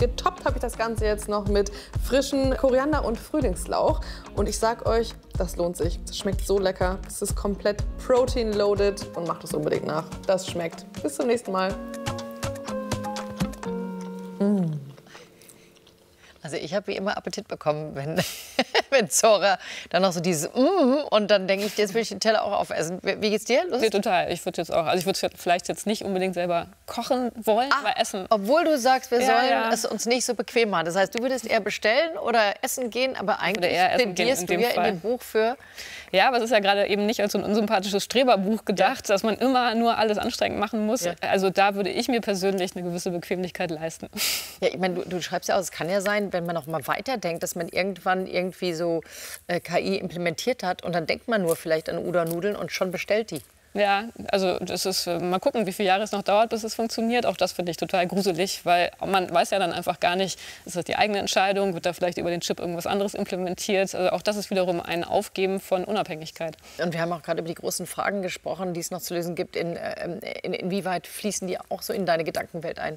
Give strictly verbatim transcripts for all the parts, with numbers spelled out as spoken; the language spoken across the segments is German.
getoppt habe ich das Ganze jetzt noch mit frischen Koriander und Frühlingslauch. Und ich sag euch, das lohnt sich. Das schmeckt so lecker. Es ist komplett protein-loaded und macht es unbedingt nach. Das schmeckt. Bis zum nächsten Mal. Mm. Also ich habe wie immer Appetit bekommen, wenn, wenn Zora dann noch so dieses mm, und dann denke ich, jetzt will ich den Teller auch aufessen. Wie, wie geht's dir? Lust? Nee, total. Ich würde jetzt auch, also ich würde vielleicht jetzt nicht unbedingt selber kochen wollen, Ah, aber essen. Obwohl du sagst, wir Ja, sollen ja. es uns nicht so bequem machen. Das heißt, du würdest eher bestellen oder essen gehen, aber eigentlich eher essen gehen plädierst in du dem ja in Fall. dem Buch für... Ja, aber es ist ja gerade eben nicht als so ein unsympathisches Streberbuch gedacht, dass man immer nur alles anstrengend machen muss. Ja. Also da würde ich mir persönlich eine gewisse Bequemlichkeit leisten. Ja, ich meine, du, du schreibst ja auch, es kann ja sein, wenn man noch mal weiterdenkt, dass man irgendwann irgendwie so äh, K I implementiert hat und dann denkt man nur vielleicht an Udon-Nudeln und schon bestellt die. Ja, also das ist, äh, mal gucken, wie viele Jahre es noch dauert, bis es funktioniert. Auch das finde ich total gruselig, weil man weiß ja dann einfach gar nicht, ist das die eigene Entscheidung, wird da vielleicht über den Chip irgendwas anderes implementiert. Also auch das ist wiederum ein Aufgeben von Unabhängigkeit. Und wir haben auch gerade über die großen Fragen gesprochen, die es noch zu lösen gibt. In, äh, in, inwieweit fließen die auch so in deine Gedankenwelt ein?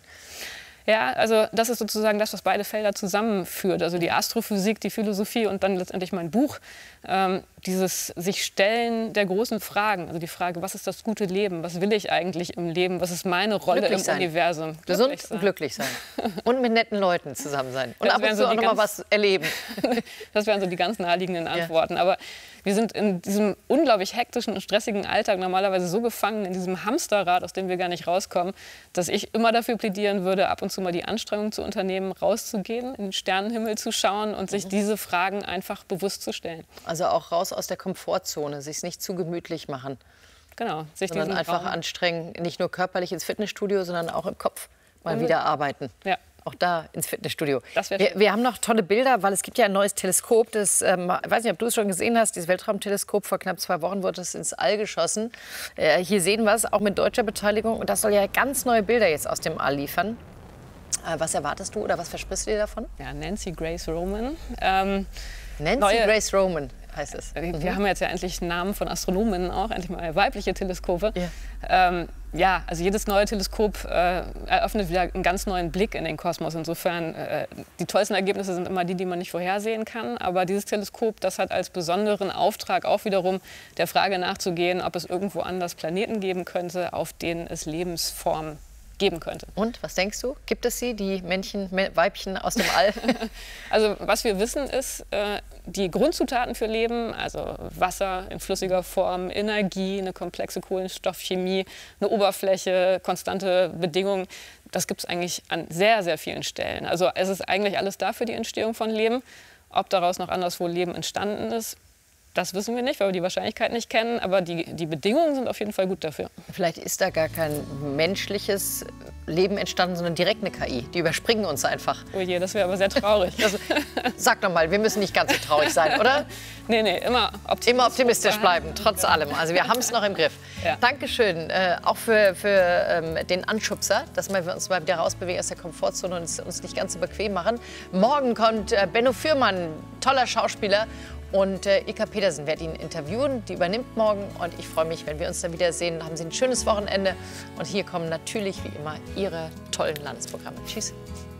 Ja, also das ist sozusagen das, was beide Felder zusammenführt. Also die Astrophysik, die Philosophie und dann letztendlich mein Buch. Ähm, dieses sich Stellen der großen Fragen. Also die Frage, was ist das gute Leben? Was will ich eigentlich im Leben? Was ist meine Rolle Glücklich im sein. Universum? Gesund Glücklich und glücklich sein. Und mit netten Leuten zusammen sein. Und Das ab und wären zu so auch die noch mal ganz- was erleben. Das wären so die ganz naheliegenden Antworten. Aber wir sind in diesem unglaublich hektischen und stressigen Alltag normalerweise so gefangen in diesem Hamsterrad, aus dem wir gar nicht rauskommen, dass ich immer dafür plädieren würde, ab und zu mal die Anstrengung zu unternehmen, rauszugehen, in den Sternenhimmel zu schauen und sich diese Fragen einfach bewusst zu stellen. Also auch raus aus der Komfortzone, sich nicht zu gemütlich machen, Genau, sich sondern diesen einfach Raum- anstrengen, nicht nur körperlich ins Fitnessstudio, sondern auch im Kopf mal Mhm. wieder arbeiten. Ja. Auch da ins Fitnessstudio. Das wär Wir, schön. wir haben noch tolle Bilder, weil es gibt ja ein neues Teleskop. Das, ähm, ich weiß nicht, ob du es schon gesehen hast, dieses Weltraumteleskop. Vor knapp zwei Wochen wurde es ins All geschossen. Äh, hier sehen wir es, auch mit deutscher Beteiligung. Und das soll ja ganz neue Bilder jetzt aus dem All liefern. Äh, was erwartest du oder was versprichst du dir davon? Ja, Nancy Grace Roman. Ähm, Nancy neue- Grace Roman heißt es. Wir haben jetzt ja endlich Namen von Astronomen auch, endlich mal weibliche Teleskope. Ja. Ähm, ja, also jedes neue Teleskop äh, eröffnet wieder einen ganz neuen Blick in den Kosmos. Insofern, äh, die tollsten Ergebnisse sind immer die, die man nicht vorhersehen kann. Aber dieses Teleskop, das hat als besonderen Auftrag auch wiederum der Frage nachzugehen, ob es irgendwo anders Planeten geben könnte, auf denen es Lebensformen geben könnte. Und, was denkst du? Gibt es sie, die Männchen, Mä- Weibchen aus dem All? Also was wir wissen ist, äh, die Grundzutaten für Leben, also Wasser in flüssiger Form, Energie, eine komplexe Kohlenstoffchemie, eine Oberfläche, konstante Bedingungen, das gibt es eigentlich an sehr, sehr vielen Stellen. Also es ist eigentlich alles da für die Entstehung von Leben. Ob daraus noch anderswo Leben entstanden ist, das wissen wir nicht, weil wir die Wahrscheinlichkeit nicht kennen. Aber die, die Bedingungen sind auf jeden Fall gut dafür. Vielleicht ist da gar kein menschliches Leben entstanden, sondern direkt eine K I. Die überspringen uns einfach. Oh je, das wäre aber sehr traurig. Also, sag doch mal, wir müssen nicht ganz so traurig sein, oder? Nee, nee, immer optimistisch, Immer optimistisch bleiben, trotz allem. Also wir haben es noch im Griff. Ja. Dankeschön, äh, auch für, für ähm, den Anschubser, dass wir uns mal wieder rausbewegen aus der Komfortzone und es uns nicht ganz so bequem machen. Morgen kommt äh, Benno Fürmann, toller Schauspieler. Und äh, Ilka Petersen wird ihn interviewen, die übernimmt morgen. Und ich freue mich, wenn wir uns dann wiedersehen. Haben Sie ein schönes Wochenende. Und hier kommen natürlich wie immer Ihre tollen Landesprogramme. Tschüss.